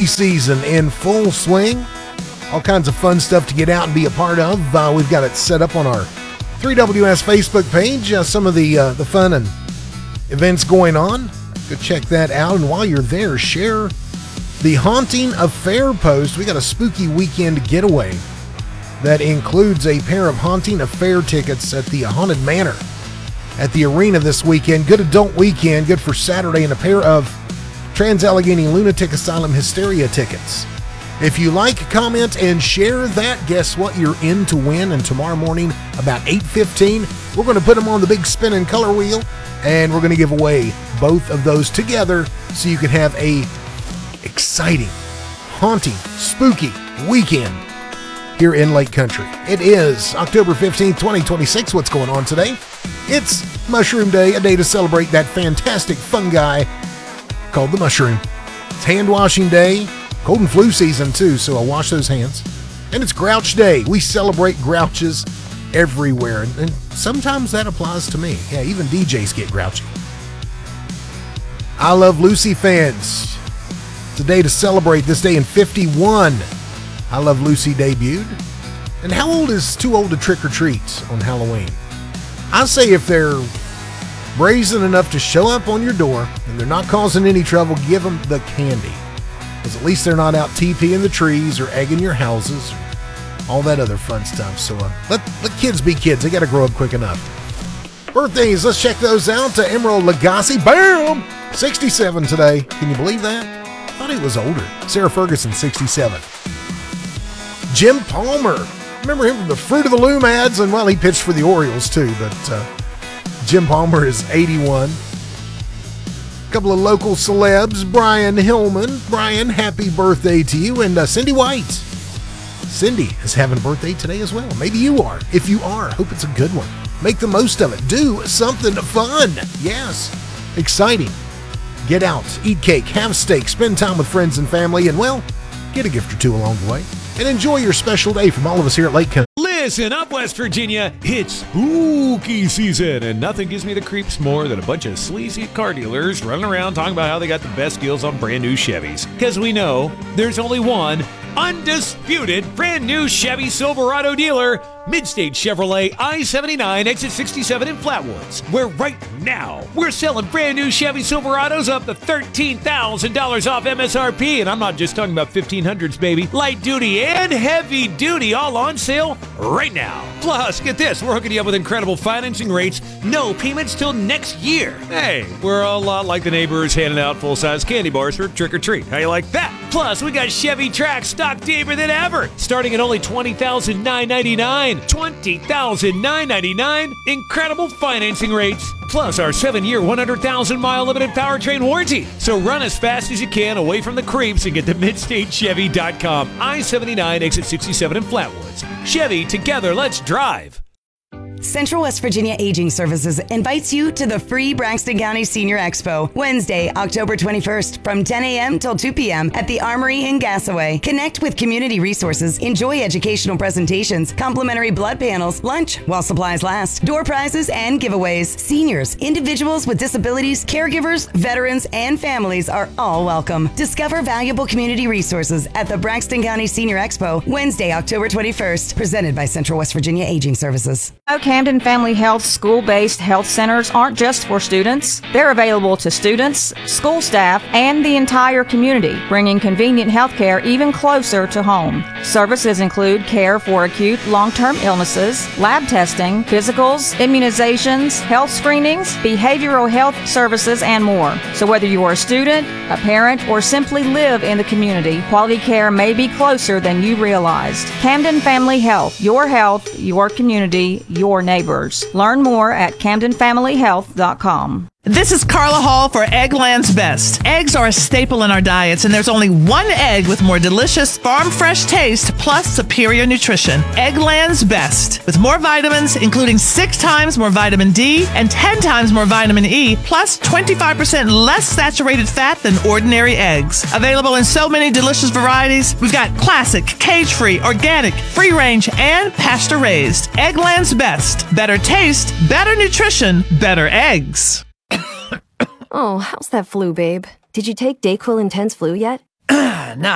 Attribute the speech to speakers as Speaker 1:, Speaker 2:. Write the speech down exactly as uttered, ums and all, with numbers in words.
Speaker 1: season in full swing. All kinds of fun stuff to get out and be a part of. Uh, we've got it set up on our three W S Facebook page. Uh, some of the uh, the fun and events going on. Go check that out. And while you're there, share the Haunting Affair post. We got a spooky weekend getaway that includes a pair of Haunting Affair tickets at the Haunted Manor at the arena this weekend. Good adult weekend, good for Saturday, and a pair of Trans-Allegheny Lunatic Asylum Hysteria tickets. If you like, comment, and share that, guess what? You're in to win. And tomorrow morning, about eight fifteen, we're going to put them on the big spinning color wheel, and we're going to give away both of those together so you can have a exciting, haunting, spooky weekend here in Lake Country. It is October fifteenth, twenty twenty-six. What's going on today? It's Mushroom Day, a day to celebrate that fantastic fungi called the mushroom. It's Hand Washing Day, cold and flu season too, so I'll wash those hands. And it's Grouch Day. We celebrate grouches everywhere, and, and sometimes that applies to me. Yeah, even D Js get grouchy. I Love Lucy fans. It's a day to celebrate. This day in fifty-one. I Love Lucy debuted. And how old is too old to trick or treat on Halloween? I say if they're brazen enough to show up on your door and they're not causing any trouble, give them the candy. Because at least they're not out TPing the trees or egging your houses, or all that other fun stuff. So uh, let, let kids be kids. They got to grow up quick enough. Birthdays, let's check those out. Uh, Emerald Lagasse, bam! sixty-seven today. Can you believe that? I thought he was older. Sarah Ferguson, sixty-seven. Jim Palmer. Remember him from the Fruit of the Loom ads? And, well, he pitched for the Orioles, too. But uh, Jim Palmer is eighty-one. A couple of local celebs. Brian Hillman. Brian, happy birthday to you. And uh, Cindy White. Cindy is having a birthday today as well. Maybe you are. If you are, hope it's a good one. Make the most of it. Do something fun. Yes. Exciting. Get out. Eat cake. Have steak. Spend time with friends and family. And, well, get a gift or two along the way. And enjoy your special day from all of us here at Lake Country.
Speaker 2: Listen up, West Virginia. It's spooky season, and nothing gives me the creeps more than a bunch of sleazy car dealers running around talking about how they got the best deals on brand new Chevys. Because we know there's only one undisputed brand new Chevy Silverado dealer, Midstate Chevrolet I seventy-nine, exit sixty-seven in Flatwoods, where right now we're selling brand new Chevy Silverados up to thirteen thousand dollars off M S R P. And I'm not just talking about fifteen hundreds, baby. Light duty and heavy duty all on sale right now. Plus, get this, we're hooking you up with incredible financing rates, no payments till next year. Hey, we're a lot like the neighbors handing out full-size candy bars for trick-or-treat. How you like that? Plus, we got Chevy Trax stock deeper than ever, starting at only twenty thousand nine hundred ninety-nine dollars. twenty thousand nine hundred ninety-nine dollars. Incredible financing rates. Plus our seven-year, one hundred thousand mile limited powertrain warranty. So run as fast as you can away from the creeps and get to midstate chevy dot com. I seventy-nine, exit sixty-seven in Flatwoods. Chevy, together, let's drive.
Speaker 3: Central West Virginia Aging Services invites you to the free Braxton County Senior Expo, Wednesday, October twenty-first, from ten a.m. till two p.m. at the Armory in Gassaway. Connect with community resources, enjoy educational presentations, complimentary blood panels, lunch while supplies last, door prizes, and giveaways. Seniors, individuals with disabilities, caregivers, veterans, and families are all welcome. Discover valuable community resources at the Braxton County Senior Expo, Wednesday, October twenty-first, presented by Central West Virginia Aging Services.
Speaker 4: Camden Family Health school-based health centers aren't just for students. They're available to students, school staff, and the entire community, bringing convenient health care even closer to home. Services include care for acute long-term illnesses, lab testing, physicals, immunizations, health screenings, behavioral health services, and more. So whether you are a student, a parent, or simply live in the community, quality care may be closer than you realized. Camden Family Health, your health, your community, your neighbors. Learn more at camden family health dot com.
Speaker 5: This is Carla Hall for Eggland's Best. Eggs are a staple in our diets, and there's only one egg with more delicious, farm-fresh taste plus superior nutrition. Eggland's Best. With more vitamins, including six times more vitamin D and ten times more vitamin E, plus twenty-five percent less saturated fat than ordinary eggs. Available in so many delicious varieties, we've got classic, cage-free, organic, free-range, and pasture-raised. Eggland's Best. Better taste, better nutrition, better eggs.
Speaker 6: Oh, how's that flu, babe? Did you take DayQuil Intense Flu yet?
Speaker 7: Nah,